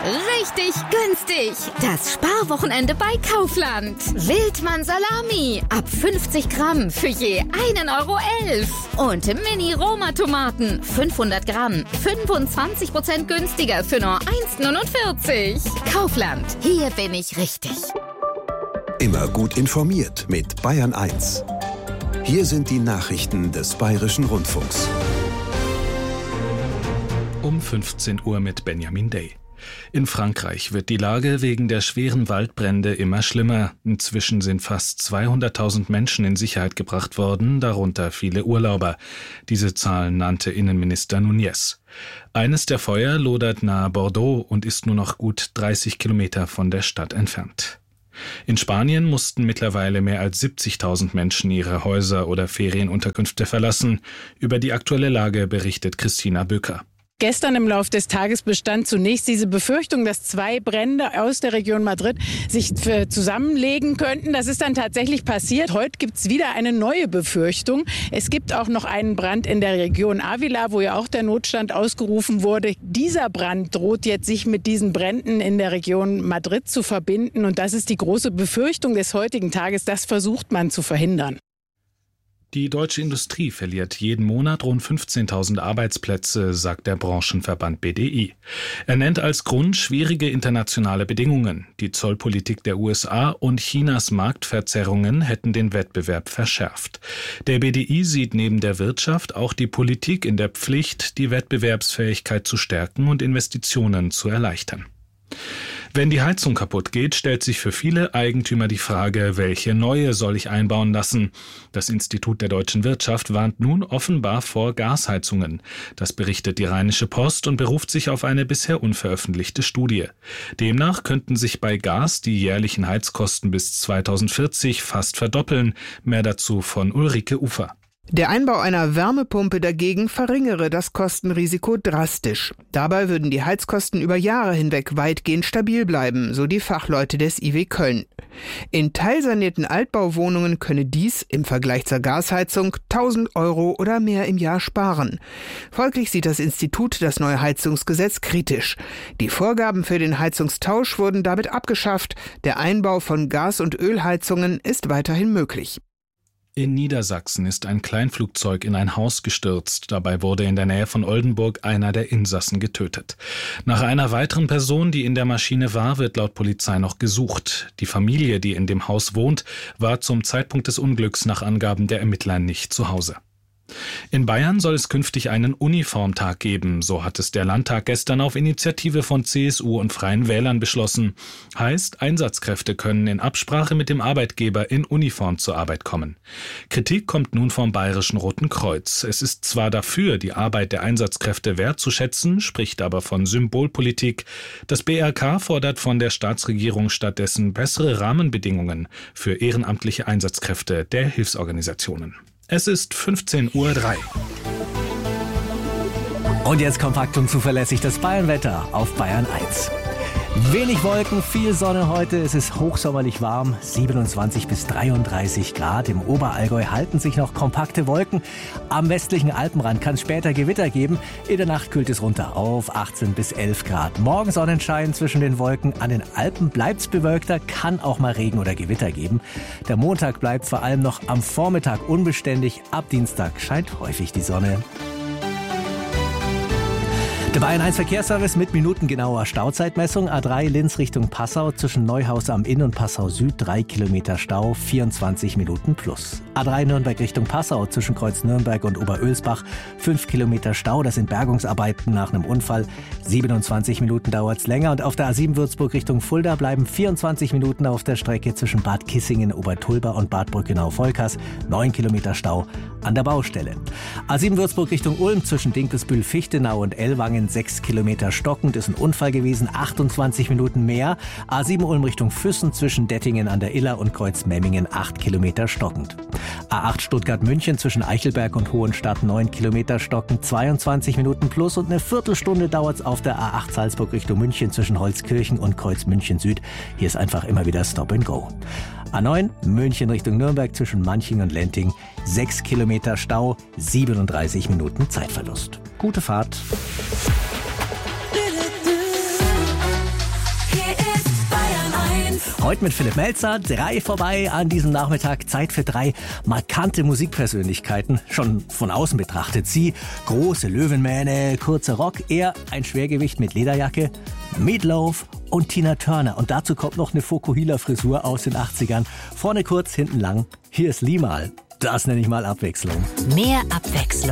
Richtig günstig. Das Sparwochenende bei Kaufland. Wildmann Salami ab 50 Gramm für je 1,11 € und Mini-Roma-Tomaten 500 Gramm 25% günstiger für nur 1,49 €. Kaufland, hier bin ich richtig. Immer gut informiert mit Bayern 1. Hier sind die Nachrichten des Bayerischen Rundfunks. Um 15 Uhr mit Benjamin Day. In Frankreich wird die Lage wegen der schweren Waldbrände immer schlimmer. Inzwischen sind fast 200.000 Menschen in Sicherheit gebracht worden, darunter viele Urlauber. Diese Zahlen nannte Innenminister Núñez. Eines der Feuer lodert nahe Bordeaux und ist nur noch gut 30 Kilometer von der Stadt entfernt. In Spanien mussten mittlerweile mehr als 70.000 Menschen ihre Häuser oder Ferienunterkünfte verlassen. Über die aktuelle Lage berichtet Christina Böker. Gestern im Laufe des Tages bestand zunächst diese Befürchtung, dass 2 Brände aus der Region Madrid sich zusammenlegen könnten. Das ist dann tatsächlich passiert. Heute gibt es wieder eine neue Befürchtung. Es gibt auch noch einen Brand in der Region Ávila, wo ja auch der Notstand ausgerufen wurde. Dieser Brand droht jetzt, sich mit diesen Bränden in der Region Madrid zu verbinden. Und das ist die große Befürchtung des heutigen Tages. Das versucht man zu verhindern. Die deutsche Industrie verliert jeden Monat rund 15.000 Arbeitsplätze, sagt der Branchenverband BDI. Er nennt als Grund schwierige internationale Bedingungen. Die Zollpolitik der USA und Chinas Marktverzerrungen hätten den Wettbewerb verschärft. Der BDI sieht neben der Wirtschaft auch die Politik in der Pflicht, die Wettbewerbsfähigkeit zu stärken und Investitionen zu erleichtern. Wenn die Heizung kaputt geht, stellt sich für viele Eigentümer die Frage, welche neue soll ich einbauen lassen? Das Institut der deutschen Wirtschaft warnt nun offenbar vor Gasheizungen. Das berichtet die Rheinische Post und beruft sich auf eine bisher unveröffentlichte Studie. Demnach könnten sich bei Gas die jährlichen Heizkosten bis 2040 fast verdoppeln. Mehr dazu von Ulrike Ufer. Der Einbau einer Wärmepumpe dagegen verringere das Kostenrisiko drastisch. Dabei würden die Heizkosten über Jahre hinweg weitgehend stabil bleiben, so die Fachleute des IW Köln. In teilsanierten Altbauwohnungen könne dies im Vergleich zur Gasheizung 1.000 € oder mehr im Jahr sparen. Folglich sieht das Institut das neue Heizungsgesetz kritisch. Die Vorgaben für den Heizungstausch wurden damit abgeschafft. Der Einbau von Gas- und Ölheizungen ist weiterhin möglich. In Niedersachsen ist ein Kleinflugzeug in ein Haus gestürzt. Dabei wurde in der Nähe von Oldenburg einer der Insassen getötet. Nach einer weiteren Person, die in der Maschine war, wird laut Polizei noch gesucht. Die Familie, die in dem Haus wohnt, war zum Zeitpunkt des Unglücks nach Angaben der Ermittler nicht zu Hause. In Bayern soll es künftig einen Uniformtag geben, so hat es der Landtag gestern auf Initiative von CSU und Freien Wählern beschlossen. Heißt, Einsatzkräfte können in Absprache mit dem Arbeitgeber in Uniform zur Arbeit kommen. Kritik kommt nun vom Bayerischen Roten Kreuz. Es ist zwar dafür, die Arbeit der Einsatzkräfte wertzuschätzen, spricht aber von Symbolpolitik. Das BRK fordert von der Staatsregierung stattdessen bessere Rahmenbedingungen für ehrenamtliche Einsatzkräfte der Hilfsorganisationen. Es ist 15:03 Uhr. Und jetzt kompakt und zuverlässig das Bayernwetter auf Bayern 1. Wenig Wolken, viel Sonne heute. Es ist hochsommerlich warm, 27 bis 33 Grad. Im Oberallgäu halten sich noch kompakte Wolken. Am westlichen Alpenrand kann es später Gewitter geben. In der Nacht kühlt es runter auf 18 bis 11 Grad. Morgen Sonnenschein zwischen den Wolken. An den Alpen bleibt es bewölkter, kann auch mal Regen oder Gewitter geben. Der Montag bleibt vor allem noch am Vormittag unbeständig. Ab Dienstag scheint häufig die Sonne. Der Bayern 1 Verkehrsservice mit minutengenauer Stauzeitmessung. A3 Linz Richtung Passau zwischen Neuhaus am Inn und Passau Süd 3 Kilometer Stau, 24 Minuten plus. A3 Nürnberg Richtung Passau zwischen Kreuz Nürnberg und Oberölsbach 5 Kilometer Stau. Das sind Bergungsarbeiten nach einem Unfall. 27 Minuten dauert es länger. Und auf der A7 Würzburg Richtung Fulda bleiben 24 Minuten auf der Strecke zwischen Bad Kissingen, Obertulba und Bad Brückenau-Volkers. 9 Kilometer Stau an der Baustelle. A7 Würzburg Richtung Ulm zwischen Dinkelsbühl, Fichtenau und Ellwangen 6 Kilometer stockend, ist ein Unfall gewesen, 28 Minuten mehr. A7 Ulm Richtung Füssen zwischen Dettingen an der Iller und Kreuzmemmingen 8 Kilometer stockend. A8 Stuttgart-München zwischen Eichelberg und Hohenstadt 9 Kilometer stockend, 22 Minuten plus und eine Viertelstunde dauert es auf der A8 Salzburg Richtung München zwischen Holzkirchen und Kreuzmünchen Süd. Hier ist einfach immer wieder Stop and Go. A9 München Richtung Nürnberg zwischen Manching und Lenting 6 Kilometer Stau, 37 Minuten Zeitverlust. Gute Fahrt. Heute mit Philipp Melzer, 3 vorbei an diesem Nachmittag. Zeit für 3 markante Musikpersönlichkeiten, schon von außen betrachtet. Sie, große Löwenmähne, kurzer Rock, er ein Schwergewicht mit Lederjacke, Meatloaf und Tina Turner. Und dazu kommt noch eine Fokuhila-Frisur aus den 80ern. Vorne kurz, hinten lang. Hier ist Limahl. Das nenne ich mal Abwechslung. Mehr Abwechslung.